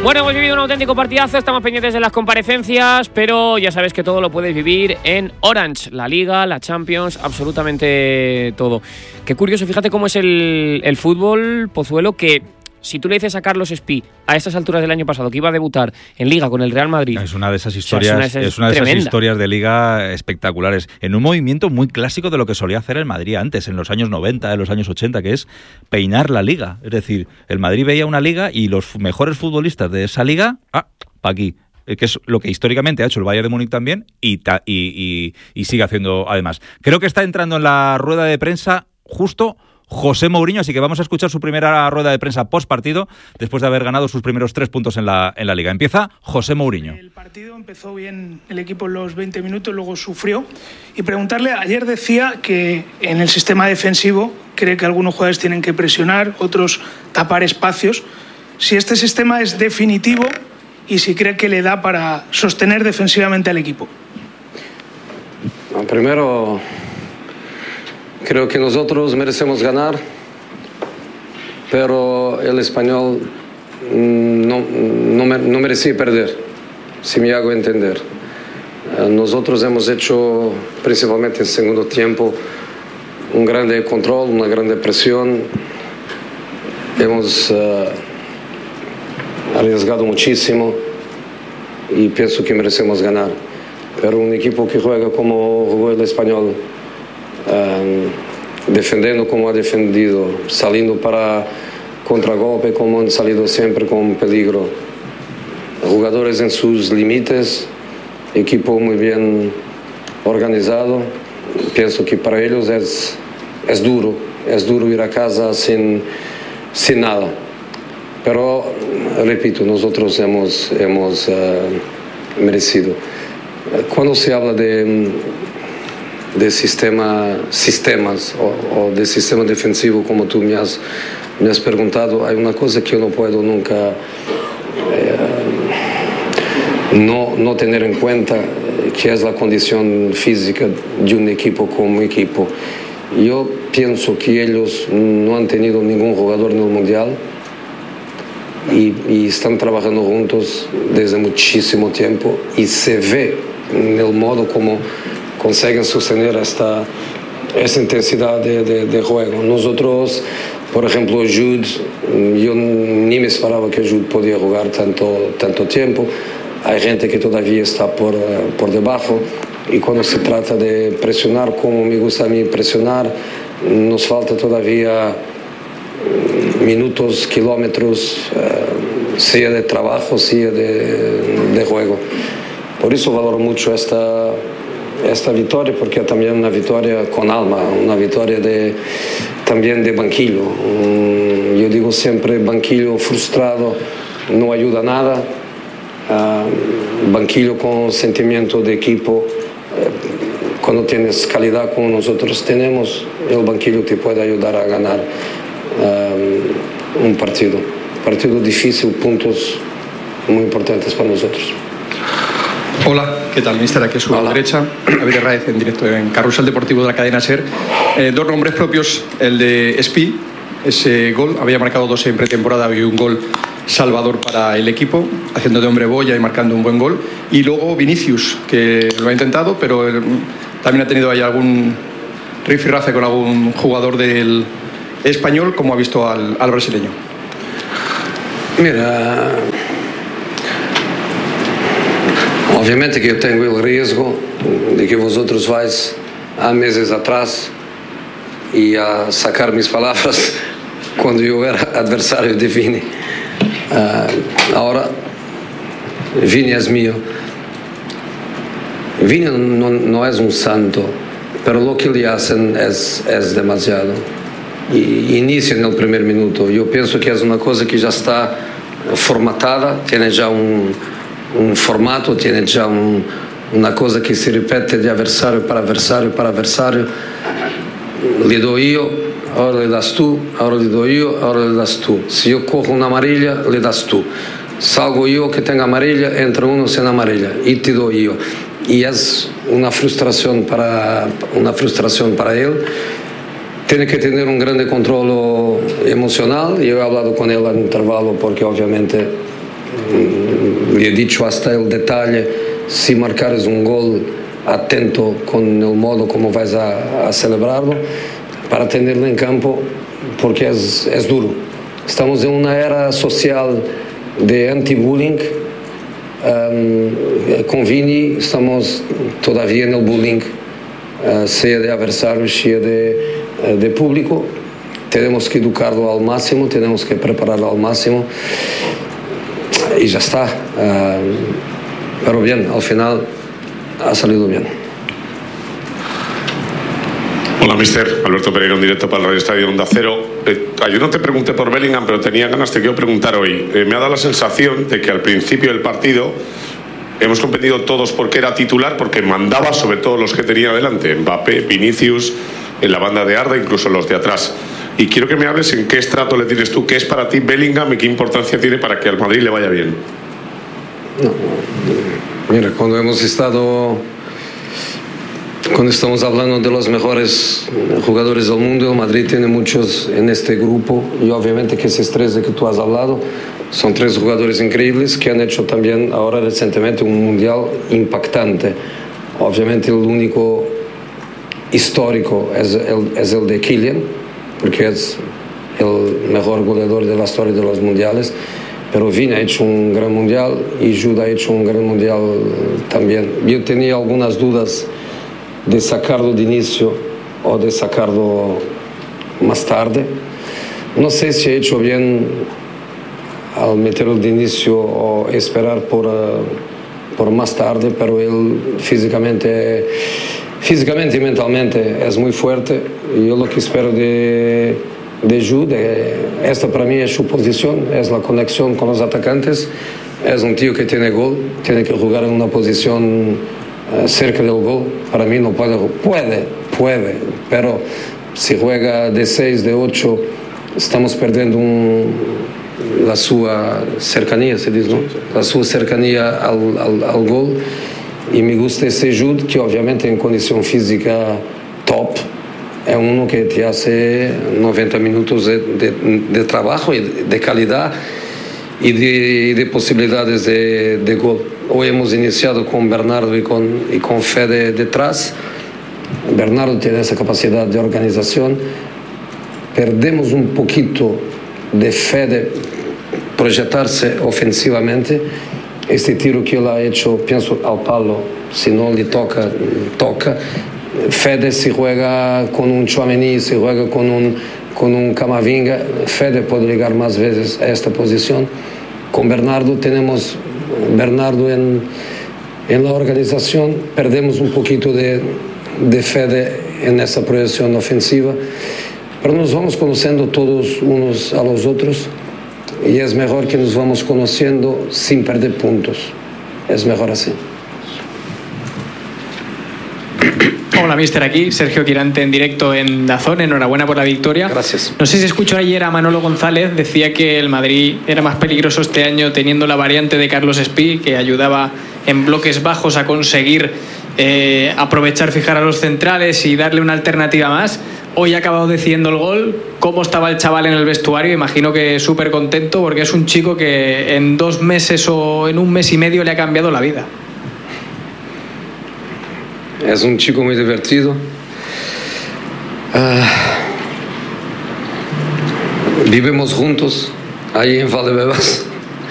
Bueno, hemos vivido un auténtico partidazo, estamos pendientes de las comparecencias, pero ya sabes que todo lo puedes vivir en Orange, la Liga, la Champions, absolutamente todo. Qué curioso, fíjate cómo es el fútbol, Pozuelo, que si tú le dices a Carlos Espí a estas alturas del año pasado que iba a debutar en Liga con el Real Madrid, es una de esas historias, o sea, es una de esas historias de Liga espectaculares, en un movimiento muy clásico de lo que solía hacer el Madrid antes, en los años 90, en los años 80, que es peinar la Liga. Es decir, el Madrid veía una Liga y los mejores futbolistas de esa Liga, pa' aquí. Que es lo que históricamente ha hecho el Bayern de Múnich también y sigue haciendo además. Creo que está entrando en la rueda de prensa justo José Mourinho, así que vamos a escuchar su primera rueda de prensa post partido después de haber ganado sus primeros 3 puntos en la Liga. Empieza José Mourinho. El partido empezó bien el equipo en los 20 minutos, luego sufrió. Y preguntarle, ayer decía que en el sistema defensivo cree que algunos jugadores tienen que presionar, otros tapar espacios. Si este sistema es definitivo y si cree que le da para sostener defensivamente al equipo. Primero, creo que nosotros merecemos ganar, pero el Español no merecía perder, si me hago entender. Nosotros hemos hecho, principalmente en segundo tiempo, un grande control, una grande presión. Hemos arriesgado muchísimo y pienso que merecemos ganar. Pero un equipo que juega como jugó el Español, defendiendo como ha defendido, saliendo para contragolpe como han salido siempre con peligro, jugadores en sus límites, equipo muy bien organizado. Pienso que para ellos es duro ir a casa sin nada, pero repito, nosotros hemos merecido. Cuando se habla de sistemas o de sistema defensivo, como tú me has preguntado, hay una cosa que yo no puedo nunca no tener en cuenta, que es la condición física de un equipo como equipo. Yo pienso que ellos no han tenido ningún jugador en el Mundial y están trabajando juntos desde muchísimo tiempo y se ve en el modo como consiguen sostener esta intensidad de juego. Nosotros, por ejemplo, Jude, yo ni me esperaba que Jude podía jugar tanto tiempo. Hay gente que todavía está por debajo y cuando se trata de presionar, como me gusta a mí presionar, nos falta todavía minutos, kilómetros, sea de trabajo, sea de juego. Por eso valoro mucho esta victoria, porque también una victoria con alma, una victoria también de banquillo. Yo digo siempre, banquillo frustrado no ayuda a nada. Banquillo con sentimiento de equipo, cuando tienes calidad como nosotros tenemos, el banquillo te puede ayudar a ganar un partido difícil, puntos muy importantes para nosotros. Hola, ¿qué tal, mister? Aquí a su derecha, Javier Raez, en directo en Carrusel Deportivo de la cadena SER. 2 nombres propios, el de Espí, ese gol, había marcado 2 en pretemporada y un gol salvador para el equipo, haciendo de hombre boya y marcando un buen gol. Y luego Vinicius, que lo ha intentado, pero también ha tenido ahí algún rifirrafe con algún jugador del Español, como ha visto al brasileño. Mira, obviamente que yo tengo el riesgo de que vosotros vais a meses atrás y a sacar mis palabras cuando yo era adversario de Vini. Ahora, Vini es mío. Vini no es un santo, pero lo que le hacen es demasiado. Y inicia en el primer minuto. Yo pienso que es una cosa que ya está formatada, tiene ya un formato, tiene ya una cosa que se repite de adversario para adversario para adversario. Le doy yo, ahora le das tú, ahora le doy yo, ahora le das tú. Si yo cojo una amarilla, le das tú. Salgo yo que tenga amarilla, entra uno sin amarilla y te doy yo. Y es una frustración para él. Tiene que tener un grande control emocional. Yo he hablado con él al intervalo porque obviamente Le he dicho hasta el detalle, si marcares un gol, atento con el modo como vais a celebrarlo, para tenerlo en campo, porque es duro. Estamos en una era social de anti-bullying. Con Vini estamos todavía en el bullying, sea de adversarios, sea de público. Tenemos que educarlo al máximo, tenemos que prepararlo al máximo y ya está. Pero bien, al final ha salido bien. Hola, mister. Alberto Pereira, en directo para el Radio Estadio Onda Cero. Yo no te pregunté por Bellingham, pero tenía ganas, te quiero preguntar hoy. Me ha dado la sensación de que al principio del partido hemos competido todos porque era titular, porque mandaba sobre todo los que tenía delante, Mbappé, Vinicius, en la banda de Arda, incluso los de atrás. Y quiero que me hables en qué estrato le tienes tú, qué es para ti Bellingham y qué importancia tiene para que al Madrid le vaya bien. No, mira, cuando estamos hablando de los mejores jugadores del mundo, el Madrid tiene muchos en este grupo, y obviamente que esos tres de que tú has hablado son tres jugadores increíbles que han hecho también ahora recientemente un mundial impactante. Obviamente el único histórico es el de Kylian, porque es el mejor goleador de la historia de los mundiales, pero Vini ha hecho un gran mundial y Jude ha hecho un gran mundial también. Yo tenía algunas dudas de sacarlo de inicio o de sacarlo más tarde. No sé si he hecho bien al meterlo de inicio o esperar por más tarde, pero él físicamente y mentalmente es muy fuerte, y yo lo que espero de Jude, esta para mí es su posición, es la conexión con los atacantes. Es un tío que tiene gol, tiene que jugar en una posición cerca del gol. Para mí no puede, pero si juega de 6, de 8, estamos perdiendo la su cercanía, se dice, ¿no? La su cercanía al gol. Y me gusta ese Jude, que obviamente en condición física top, es uno que te hace 90 minutos de trabajo y de calidad y de posibilidades de gol. Hoy hemos iniciado con Bernardo y con Fede detrás. Bernardo tiene esa capacidad de organización. Perdemos un poquito de Fede proyectarse ofensivamente. Este tiro que él ha hecho, pienso al palo, si no le toca. Fede, si juega con un Tchouaméni, si juega con un Camavinga, Fede puede llegar más veces a esta posición. Con Bernardo tenemos Bernardo en la organización, perdemos un poquito de Fede en esa proyección ofensiva, pero nos vamos conociendo todos unos a los otros, y es mejor que nos vamos conociendo sin perder puntos. Es mejor así. Hola, mister, aquí Sergio Quirante en directo en DAZN. Enhorabuena por la victoria. Gracias. No sé si escuchó ayer a Manolo González, decía que el Madrid era más peligroso este año teniendo la variante de Carlos Espí, que ayudaba en bloques bajos a conseguir aprovechar, fijar a los centrales y darle una alternativa más. Hoy ha acabado decidiendo el gol. ¿Cómo estaba el chaval en el vestuario? Imagino que súper contento, porque es un chico que en 2 meses o en 1 mes y medio le ha cambiado la vida. Es un chico muy divertido. Vivimos juntos ahí en Valdebebas.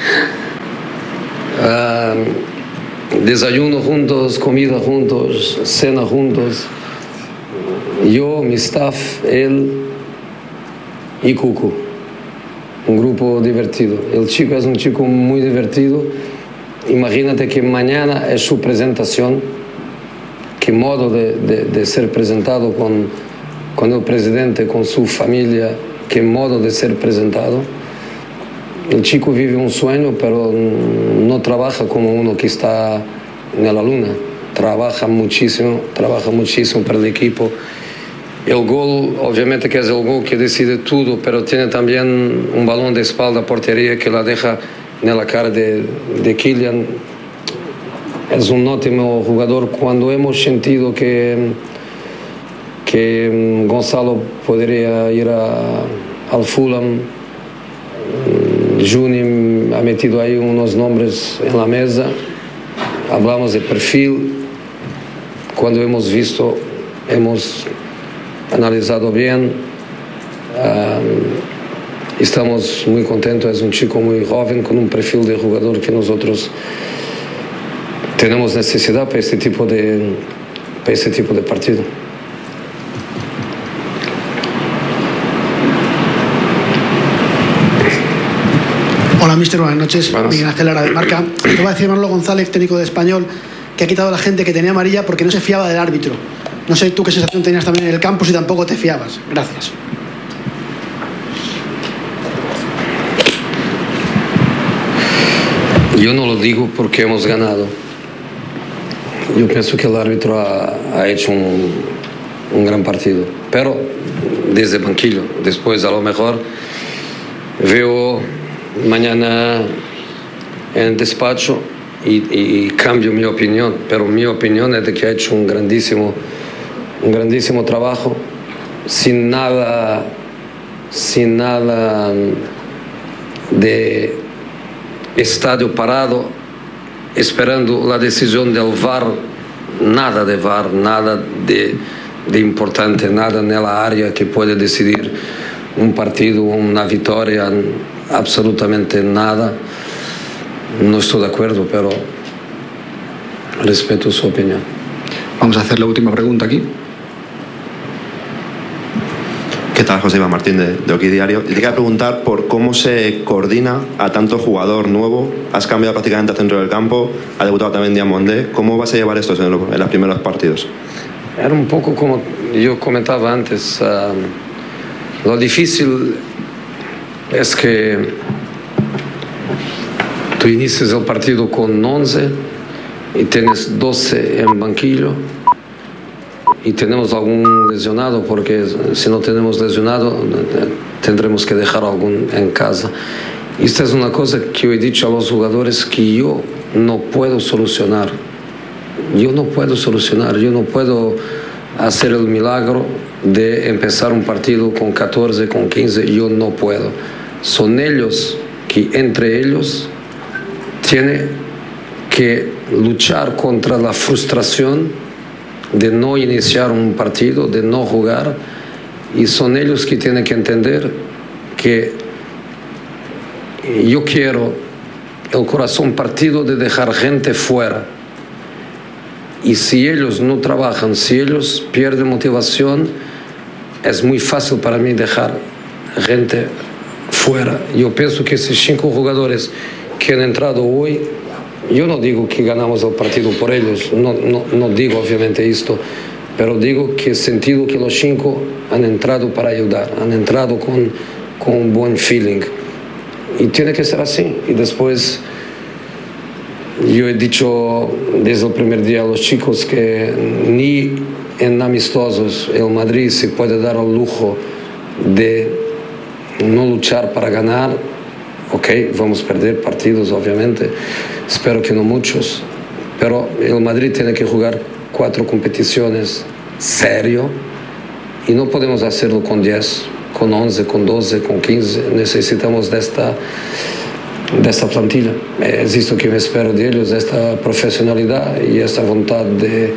Desayuno juntos, comida juntos, cena juntos. Yo, mi staff, él y Cucu. Un grupo divertido. El chico es un chico muy divertido. Imagínate que mañana es su presentación. Qué modo de ser presentado con el presidente, con su familia. Qué modo de ser presentado. El chico vive un sueño, pero no trabaja como uno que está en la luna. Trabaja muchísimo para el equipo. El gol, obviamente que es el gol que decide todo, pero tiene también un balón de espalda a portería que la deja en la cara de Kylian. Es un ótimo jugador. Cuando hemos sentido que Gonzalo podría ir al Fulham, Juni ha metido ahí unos nombres en la mesa, hablamos de perfil, cuando hemos visto, hemos analizado bien, estamos muy contentos, es un chico muy joven con un perfil de jugador que nosotros tenemos necesidad para este tipo de partido. Hola, míster, buenas noches. Miguel Ángel Lara de Marca. Te va a decir Manolo González, técnico de Español, que ha quitado a la gente que tenía amarilla porque no se fiaba del árbitro. No sé tú qué sensación tenías también en el campo, si tampoco te fiabas. Gracias. Yo no lo digo porque hemos ganado. Yo pienso que el árbitro ha hecho un gran partido, pero desde el banquillo. Después, a lo mejor, veo mañana en el despacho y cambio mi opinión, pero mi opinión es de que ha hecho un grandísimo trabajo, sin nada de estadio parado, esperando la decisión del VAR, nada de VAR, nada de importante, nada en la área que puede decidir un partido, una victoria, absolutamente nada. No estoy de acuerdo, pero respeto su opinión. Vamos a hacer la última pregunta aquí. ¿Qué tal, José Iván Martín de Oki Diario? Y te quería preguntar por cómo se coordina a tanto jugador nuevo. Has cambiado prácticamente al centro del campo, ha debutado también Diamondé. ¿Cómo vas a llevar esto en los primeros partidos? Era un poco como yo comentaba antes. Lo difícil es que tú inicias el partido con 11 y tienes 12 en banquillo y tenemos algún lesionado, porque si no tenemos lesionado tendremos que dejar algún en casa. Esta es una cosa que yo he dicho a los jugadores que yo no puedo solucionar. Yo no puedo hacer el milagro de empezar un partido con 14, con 15, yo no puedo. Son ellos que entre ellos tienen que luchar contra la frustración de no iniciar un partido, de no jugar, y son ellos que tienen que entender que yo quiero el corazón partido de dejar gente fuera. Y si ellos no trabajan, si ellos pierden motivación, es muy fácil para mí dejar gente fuera. Yo pienso que esos 5 jugadores que han entrado hoy, yo no digo que ganamos el partido por ellos, no digo obviamente esto, pero digo que he sentido que los 5 han entrado para ayudar, han entrado con un buen feeling. Y tiene que ser así. Y después, yo he dicho desde el primer día a los chicos que ni en amistosos el Madrid se puede dar el lujo de no luchar para ganar. Ok, vamos a perder partidos, obviamente, espero que no muchos, pero el Madrid tiene que jugar 4 competiciones serio y no podemos hacerlo con 10, con 11, con 12, con 15, necesitamos de esta plantilla. Es esto que me espero de ellos, esta profesionalidad y esta voluntad de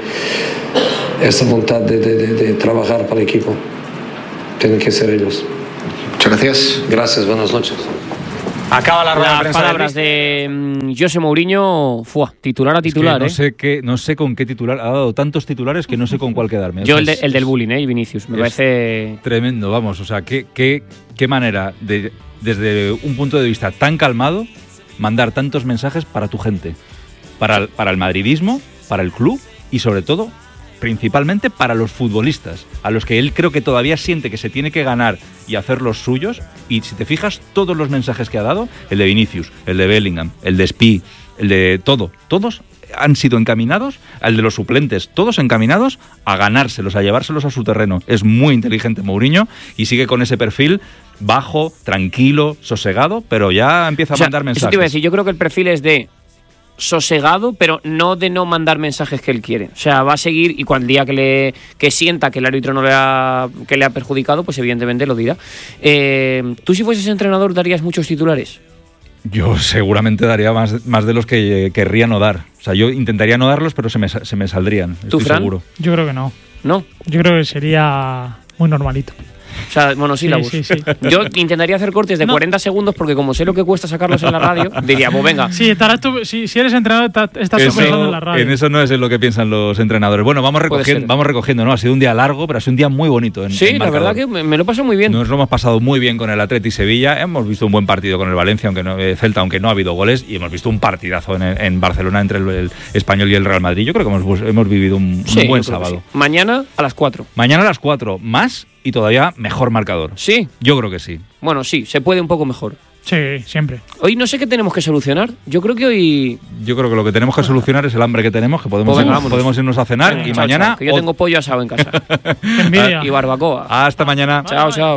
trabajar para el equipo. Tienen que ser ellos. Muchas gracias. Gracias, buenas noches. Acaba la rueda de prensa. Palabras de José Mourinho, titular a titular. Es que no sé con qué titular. Ha dado tantos titulares que no sé con cuál quedarme. Yo el del bullying, Vinicius. Me parece tremendo, vamos. O sea, qué manera de, desde un punto de vista tan calmado, mandar tantos mensajes para tu gente. Para el madridismo, para el club y sobre todo, principalmente para los futbolistas, a los que él creo que todavía siente que se tiene que ganar y hacer los suyos. Y si te fijas, todos los mensajes que ha dado, el de Vinicius, el de Bellingham, el de Spi, el de todos han sido encaminados, al de los suplentes, todos encaminados a ganárselos, a llevárselos a su terreno. Es muy inteligente Mourinho y sigue con ese perfil bajo, tranquilo, sosegado, pero ya empieza a mandar mensajes. Eso te iba a decir, yo creo que el perfil es de sosegado, pero no de no mandar mensajes que él quiere. O sea, va a seguir y cuando el día que sienta que el árbitro le ha perjudicado, pues evidentemente lo dirá. ¿Tú si fueses entrenador darías muchos titulares? Yo seguramente daría más de los que querría no dar. O sea, yo intentaría no darlos, pero se me saldrían. ¿Tú, estoy Fran? seguro. Yo creo que no. ¿No? Yo creo que sería muy normalito. O sea, monosílabos. Sí. Yo intentaría hacer cortes de 40 segundos porque como sé lo que cuesta sacarlos en la radio, diría, pues venga. Sí, estarás tú, si eres entrenador, estás pensando en la radio. En eso no es en lo que piensan los entrenadores. Bueno, vamos recogiendo, ¿no? Ha sido un día largo, pero ha sido un día muy bonito. Sí, la verdad que me lo paso muy bien. Nos lo hemos pasado muy bien con el Atleti Sevilla. Hemos visto un buen partido con el Valencia, Celta, aunque no ha habido goles. Y hemos visto un partidazo en Barcelona entre el Español y el Real Madrid. Yo creo que hemos vivido un buen sábado. Sí. Mañana a las 4. Mañana a las 4, más y todavía mejor marcador. ¿Sí? Yo creo que sí. Bueno, sí, se puede un poco mejor. Sí, siempre. Hoy no sé qué tenemos que solucionar. Yo creo que lo que tenemos que solucionar es el hambre que tenemos, que podemos irnos a cenar. Venga, y mañana... Chao, que yo tengo pollo asado en casa. Envidia. Y barbacoa. Hasta mañana. Chao.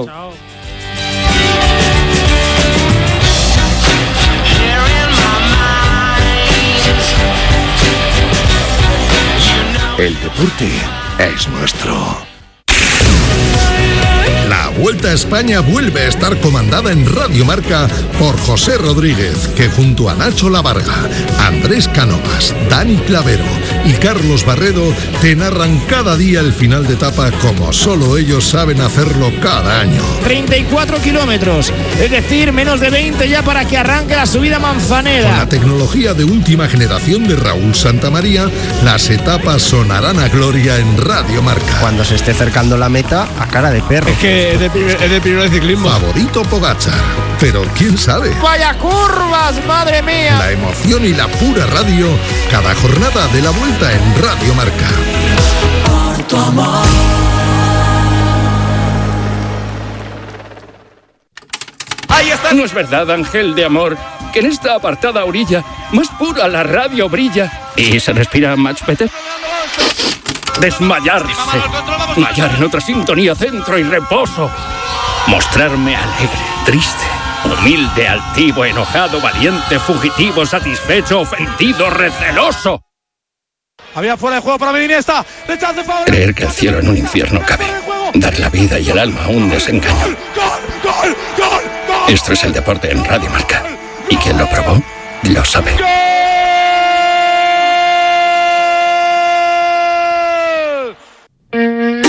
El deporte es nuestro. La Vuelta a España vuelve a estar comandada en Radio Marca por José Rodríguez, que junto a Nacho Lavarga, Andrés Cánovas, Dani Clavero y Carlos Barredo te narran cada día el final de etapa como solo ellos saben hacerlo cada año. 34 kilómetros, es decir, menos de 20 ya para que arranque la subida Manzanera. Con la tecnología de última generación de Raúl Santamaría, las etapas sonarán a gloria en Radio Marca. Cuando se esté acercando la meta, a cara de perro. Es que es de primero de ciclismo. Favorito Pogačar, pero quién sabe. ¡Vaya curvas, madre mía! La emoción y la pura radio, cada jornada de la Vuelta en Radio Marca. Por tu amor. Ahí está. ¿No es verdad, ángel de amor, que en esta apartada orilla más pura la radio brilla y se respira much better? Desmayarse, mallar en otra sintonía, centro y reposo, mostrarme alegre, triste, humilde, altivo, enojado, valiente, fugitivo, satisfecho, ofendido, receloso. Había fuera de juego para Iniesta. Creer que el cielo en un infierno cabe, dar la vida y el alma a un desengaño. Esto es el deporte en Radio Marca, y quien lo probó lo sabe.